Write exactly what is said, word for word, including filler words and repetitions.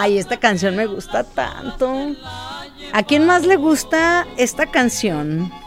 Ay, esta canción me gusta tanto. ¿A quién más le gusta esta canción?